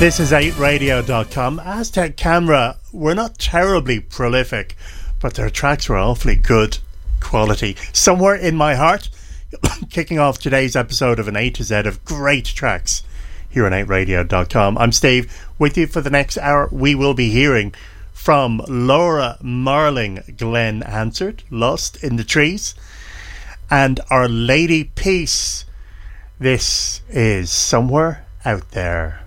This is 8radio.com. Aztec Camera were not terribly prolific, but their tracks were awfully good quality. Somewhere in My Heart, kicking off today's episode of an A to Z of great tracks here on 8radio.com. I'm Steve, with you for the next hour. We will be hearing from Laura Marling, Glenn Hansard, Lost in the Trees, and Our Lady Peace. This is Somewhere Out There.